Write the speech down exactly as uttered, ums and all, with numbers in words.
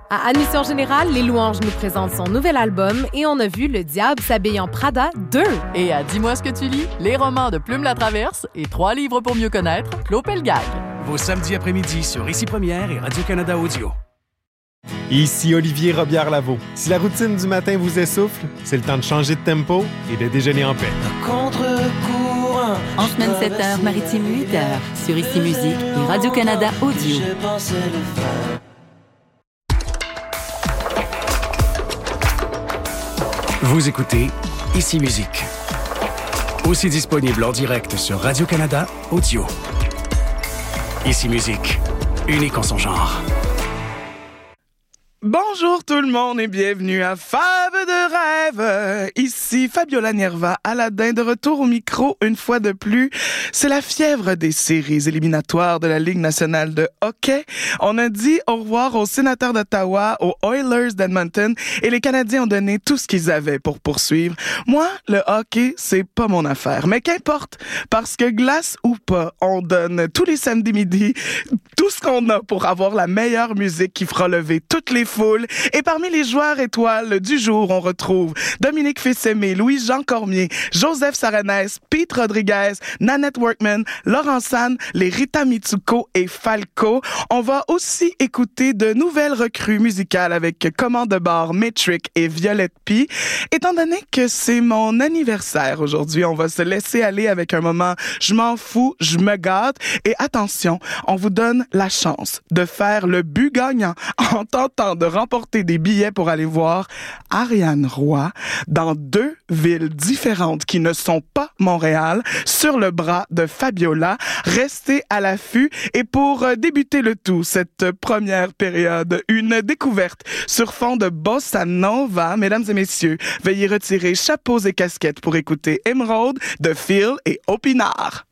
À Admission Générale, Les Louanges nous présentent son nouvel album et on a vu Le Diable s'habille en Prada deux. Et à Dis-moi ce que tu lis, les romans de Plume la Traverse et trois livres pour mieux connaître, Claude Pelgag. Vos samedis après-midi sur Ici Première et Radio-Canada Audio. Ici Olivier Robillard-Lavaux. Si la routine du matin vous essouffle, c'est le temps de changer de tempo et de déjeuner en paix. En semaine sept heures, maritime huit heures, sur Ici Musique et Radio-Canada Audio. Vous écoutez Ici Musique. Aussi disponible en direct sur Radio-Canada Audio. Ici Musique, unique en son genre. Bonjour tout le monde et bienvenue à Fab de rêve. Ici Fabiola Nerva, Aladin de retour au micro une fois de plus. C'est la fièvre des séries éliminatoires de la Ligue nationale de hockey. On a dit au revoir aux Sénateurs d'Ottawa, aux Oilers d'Edmonton et les Canadiens ont donné tout ce qu'ils avaient pour poursuivre. Moi, le hockey, c'est pas mon affaire. Mais qu'importe, parce que glace ou pas, on donne tous les samedis midi tout ce qu'on a pour avoir la meilleure musique qui fera lever toutes les foule. Et parmi les joueurs étoiles du jour, on retrouve Dominique Fils-Aimé, Louis-Jean Cormier, Joseph Saranès, Pete Rodriguez, Nanette Workman, Laurent San, les Rita Mitsuko et Falco. On va aussi écouter de nouvelles recrues musicales avec Commande de bar, Metric et Violette P. Étant donné que c'est mon anniversaire aujourd'hui, on va se laisser aller avec un moment je m'en fous, je me gâte. Et attention, on vous donne la chance de faire le but gagnant en tentant de remporter des billets pour aller voir Ariane Roy dans deux villes différentes qui ne sont pas Montréal, sur le bras de Fabiola. Restez à l'affût et pour débuter le tout, cette première période, une découverte sur fond de bossa nova. Mesdames et messieurs, veuillez retirer chapeaux et casquettes pour écouter Emerald de Phil et Opinard.